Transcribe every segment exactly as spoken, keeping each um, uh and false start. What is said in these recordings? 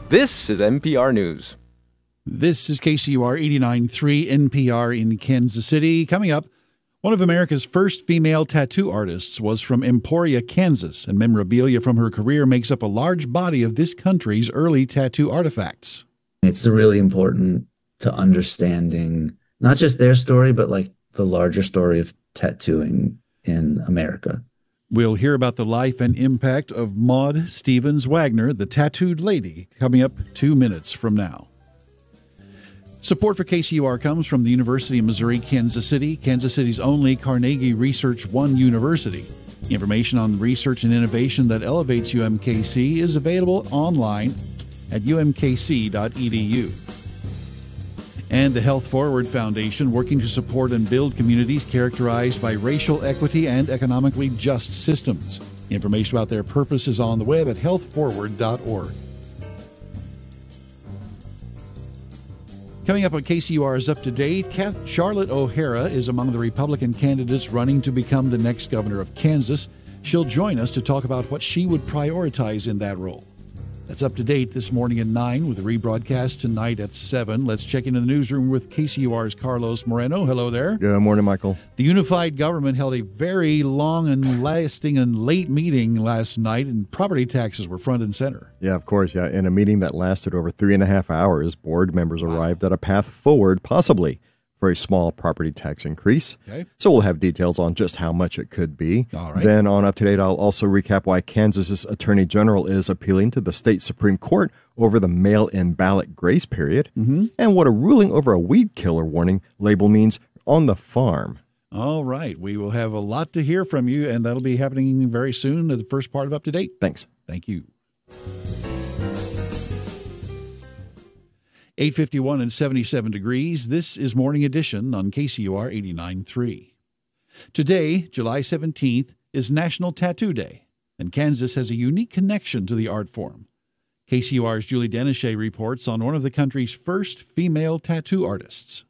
This is N P R News. This is K C U R eighty-nine point three N P R in Kansas City. Coming up, one of America's first female tattoo artists was from Emporia, Kansas, and memorabilia from her career makes up a large body of this country's early tattoo artifacts. It's really important to understanding not just their story, but like the larger story of tattooing in America. We'll hear about the life and impact of Maud Stevens Wagner, the tattooed lady, coming up two minutes from now. Support for K C U R comes from the University of Missouri, Kansas City, Kansas City's only Carnegie Research One university. Information on the research and innovation that elevates U M K C is available online at u m k c dot e d u. And the Health Forward Foundation, working to support and build communities characterized by racial equity and economically just systems. Information about their purpose is on the web at health forward dot org. Coming up on K C U R's Up to Date, Charlotte O'Hara is among the Republican candidates running to become the next governor of Kansas. She'll join us to talk about what she would prioritize in that role. That's Up to Date this morning at nine with a rebroadcast tonight at seven. Let's check into the newsroom with K C U R's Carlos Moreno. Hello there. Good morning, Michael. The unified government held a very long and lasting and late meeting last night, and property taxes were front and center. Yeah, of course. Yeah, in a meeting that lasted over three and a half hours, board members arrived at a path forward, possibly for a small property tax increase. Okay. So we'll have details on just how much it could be. All right. Then on Up to Date, I'll also recap why Kansas's Attorney General is appealing to the state Supreme Court over the mail-in ballot grace period, mm-hmm. and what a ruling over a weed killer warning label means on the farm. All right. We will have a lot to hear from you, and that'll be happening very soon at the first part of Up to Date. Thanks. Thank you. eight fifty-one and seventy-seven degrees. This is Morning Edition on K C U R eighty-nine point three. Today, July seventeenth, is National Tattoo Day, and Kansas has a unique connection to the art form. K C U R's Julie Denichet reports on one of the country's first female tattoo artists.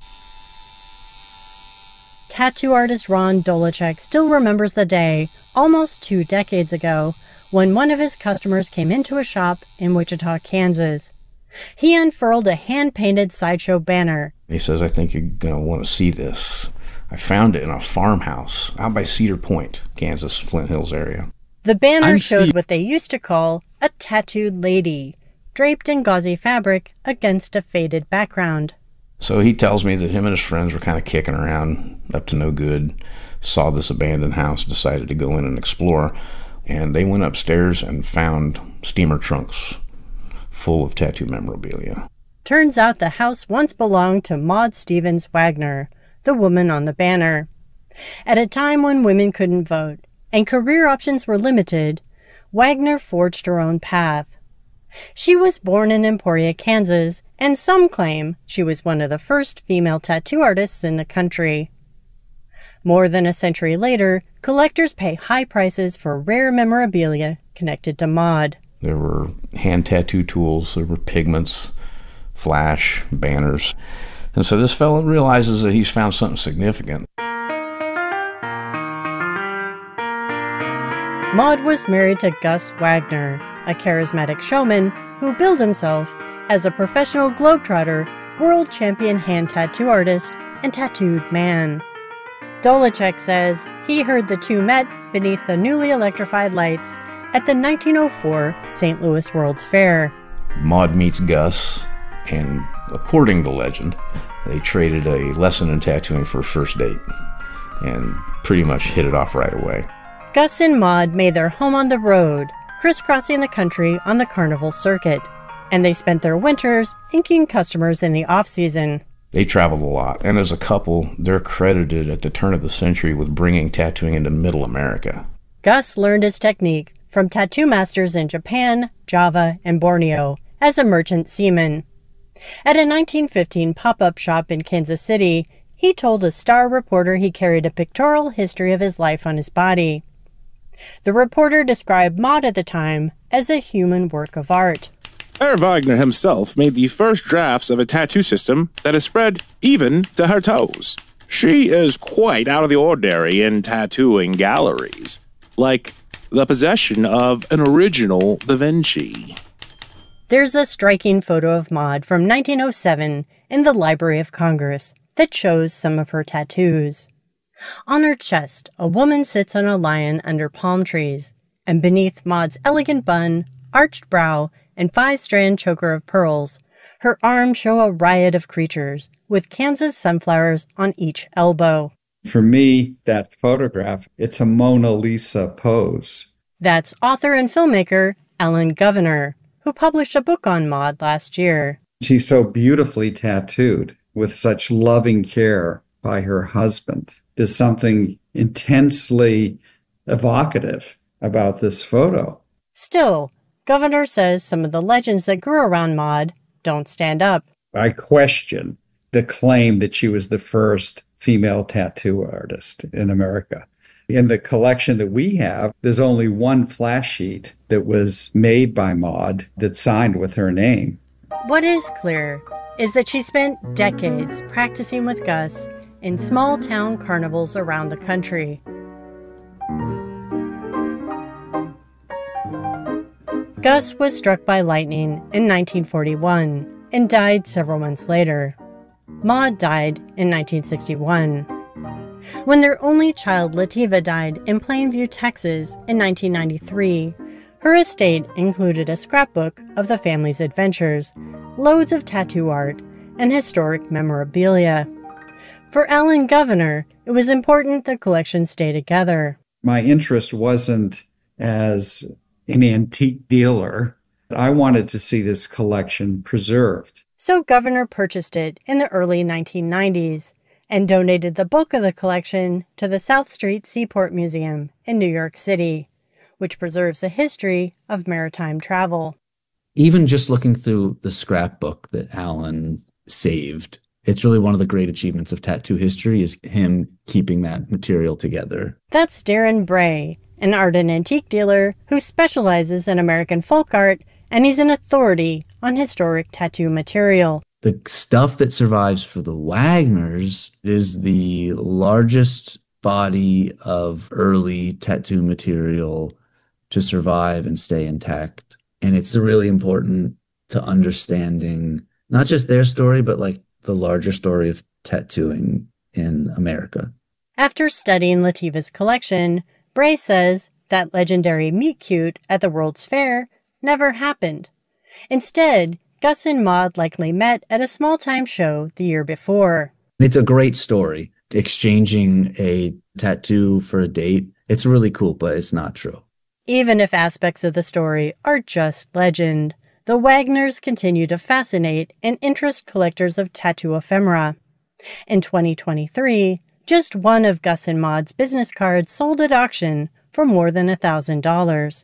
Tattoo artist Ron Dolacek still remembers the day, almost two decades ago, when one of his customers came into a shop in Wichita, Kansas. He unfurled a hand-painted sideshow banner. He says, I think you're going to want to see this. I found it in a farmhouse out by Cedar Point, Kansas, Flint Hills area. The banner I'm showed Steve. what they used to call a tattooed lady, draped in gauzy fabric against a faded background. So he tells me that him and his friends were kind of kicking around, up to no good, saw this abandoned house, decided to go in and explore, and they went upstairs and found steamer trunks full of tattoo memorabilia. Turns out the house once belonged to Maud Stevens Wagner, the woman on the banner. At a time when women couldn't vote and career options were limited, Wagner forged her own path. She was born in Emporia, Kansas, and some claim she was one of the first female tattoo artists in the country. More than a century later, collectors pay high prices for rare memorabilia connected to Maud. There were hand tattoo tools, there were pigments, flash, banners. And so this fellow realizes that he's found something significant. Maud was married to Gus Wagner, a charismatic showman who billed himself as a professional globetrotter, world champion hand tattoo artist, and tattooed man. Dolacek says he heard the two met beneath the newly electrified lights at the nineteen oh four Saint Louis World's Fair. Maud meets Gus, and according to legend, they traded a lesson in tattooing for a first date and pretty much hit it off right away. Gus and Maud made their home on the road, crisscrossing the country on the carnival circuit, and they spent their winters inking customers in the off-season. They traveled a lot, and as a couple, they're credited at the turn of the century with bringing tattooing into Middle America. Gus learned his technique from tattoo masters in Japan, Java, and Borneo as a merchant seaman. At a nineteen fifteen pop-up shop in Kansas City, he told a Star reporter he carried a pictorial history of his life on his body. The reporter described Maud at the time as a human work of art. Herr Wagner himself made the first drafts of a tattoo system that is spread even to her toes. She is quite out of the ordinary in tattooing galleries, like the possession of an original Da Vinci. There's a striking photo of Maud from nineteen oh seven in the Library of Congress that shows some of her tattoos. On her chest, a woman sits on a lion under palm trees, and beneath Maud's elegant bun, arched brow, and five-strand choker of pearls, her arms show a riot of creatures, with Kansas sunflowers on each elbow. For me, that photograph, it's a Mona Lisa pose. That's author and filmmaker Ellen Governor, who published a book on Maud last year. She's so beautifully tattooed with such loving care by her husband. There's something intensely evocative about this photo. Still, Governor says some of the legends that grew around Maud don't stand up. I question the claim that she was the first female tattoo artist in America. In the collection that we have, there's only one flash sheet that was made by Maud that's signed with her name. What is clear is that she spent decades practicing with Gus in small town carnivals around the country. Gus was struck by lightning in nineteen forty-one and died several months later. Maud died in nineteen sixty-one. When their only child, Lativa, died in Plainview, Texas in nineteen ninety-three, her estate included a scrapbook of the family's adventures, loads of tattoo art, and historic memorabilia. For Ellen Governor, it was important the collection stay together. My interest wasn't as an antique dealer. I wanted to see this collection preserved. So Governor purchased it in the early nineteen nineties and donated the bulk of the collection to the South Street Seaport Museum in New York City, which preserves a history of maritime travel. Even just looking through the scrapbook that Alan saved, it's really one of the great achievements of tattoo history is him keeping that material together. That's Darren Bray, an art and antique dealer who specializes in American folk art, and he's an authority on historic tattoo material. The stuff that survives for the Wagners is the largest body of early tattoo material to survive and stay intact. And it's really important to understanding not just their story, but like the larger story of tattooing in America. After studying Lativa's collection, Bray says that legendary meet cute at the World's Fair never happened. Instead, Gus and Maud likely met at a small-time show the year before. It's a great story. Exchanging a tattoo for a date, it's really cool, but it's not true. Even if aspects of the story are just legend, the Wagners continue to fascinate and interest collectors of tattoo ephemera. In twenty twenty-three, just one of Gus and Maud's business cards sold at auction for more than one thousand dollars.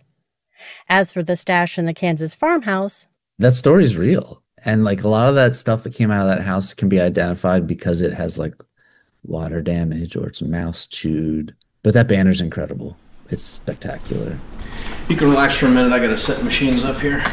As for the stash in the Kansas farmhouse, that story's real. And like a lot of that stuff that came out of that house can be identified because it has like water damage or it's mouse chewed. But that banner's incredible. It's spectacular. You can relax for a minute. I got to set machines up here.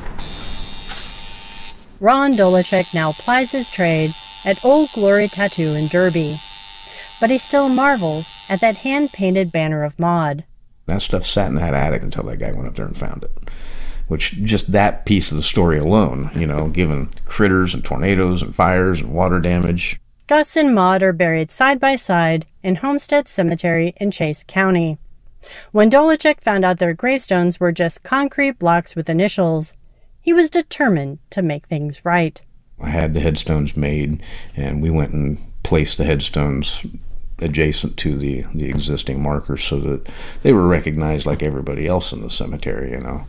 Ron Dolachek now plies his trade at Old Glory Tattoo in Derby. But he still marvels at that hand-painted banner of Maud. That stuff sat in that attic until that guy went up there and found it. Which, just that piece of the story alone, you know, given critters and tornadoes and fires and water damage. Gus and Maud are buried side by side in Homestead Cemetery in Chase County. When Dolachek found out their gravestones were just concrete blocks with initials, he was determined to make things right. I had the headstones made, and we went and placed the headstones adjacent to the, the existing markers so that they were recognized like everybody else in the cemetery, you know.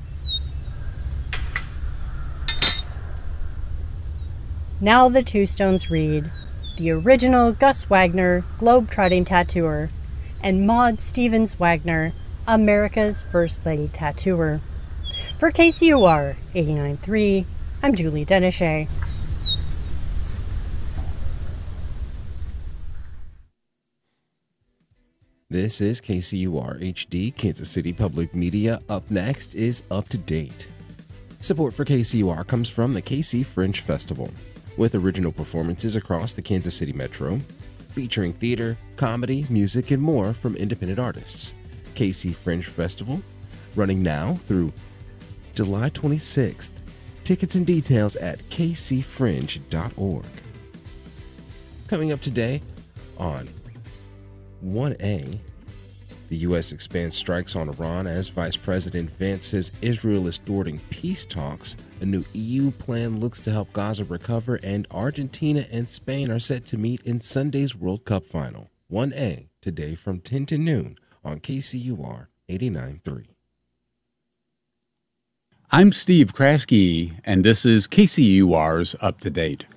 Now the two stones read, the original Gus Wagner, globe-trotting tattooer, and Maud Stevens Wagner, America's First Lady Tattooer. For K C U R eighty-nine point three, I'm Julie Denishay. This is K C U R H D, Kansas City Public Media. Up next is Up to Date. Support for K C U R comes from the K C Fringe Festival, with original performances across the Kansas City Metro, featuring theater, comedy, music, and more from independent artists. K C Fringe Festival, running now through July twenty-sixth. Tickets and details at k c fringe dot org. Coming up today on one A, the U S expands strikes on Iran as Vice President Vance says Israel is thwarting peace talks. A new E U plan looks to help Gaza recover, and Argentina and Spain are set to meet in Sunday's World Cup final. one A today from ten to noon on K C U R eighty-nine point three. I'm Steve Kraske, and this is K C U R's Up to Date.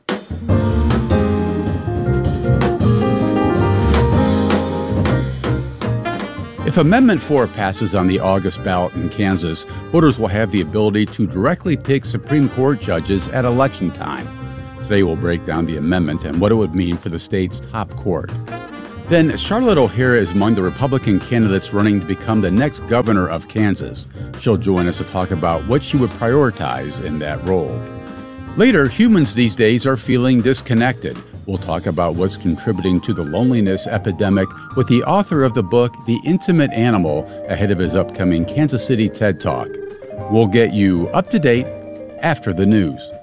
If Amendment four passes on the August ballot in Kansas, voters will have the ability to directly pick Supreme Court judges at election time. Today we'll break down the amendment and what it would mean for the state's top court. Then, Charlotte O'Hara is among the Republican candidates running to become the next governor of Kansas. She'll join us to talk about what she would prioritize in that role. Later, humans these days are feeling disconnected. We'll talk about what's contributing to the loneliness epidemic with the author of the book, The Intimate Animal, ahead of his upcoming Kansas City TED Talk. We'll get you up to date after the news.